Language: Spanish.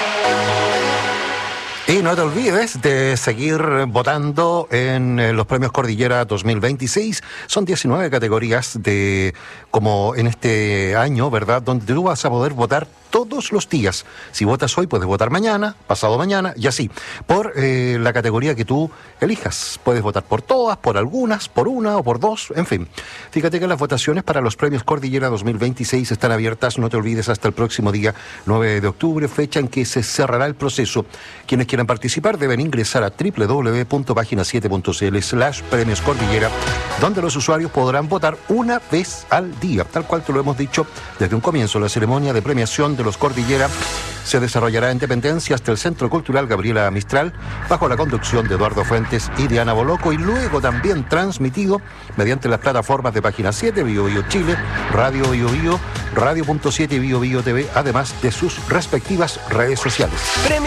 Y no te olvides de seguir votando en los premios Cordillera 2026. Son 19 categorías como en este año, ¿verdad? Donde tú vas a poder votar todos los días. Si votas hoy, puedes votar mañana, pasado mañana y así. Por la categoría que tú elijas. Puedes votar por todas, por algunas, por una o por dos, en fin. Fíjate que las votaciones para los premios Cordillera 2026 están abiertas, no te olvides, hasta el próximo día 9 de octubre, fecha en que se cerrará el proceso. Quienes quieran participar deben ingresar a www.pagina7.cl/premios Cordillera, donde los usuarios podrán votar una vez al día. Tal cual te lo hemos dicho desde un comienzo, la ceremonia de premiación de los Cordillera se desarrollará en Dependencia hasta el Centro Cultural Gabriela Mistral, bajo la conducción de Eduardo Fuentes y Diana Boloco, y luego también transmitido mediante las plataformas de Página 7, Bio Bio Chile, Radio Bio Bio, Radio.7 y Bio Bio TV, además de sus respectivas redes sociales.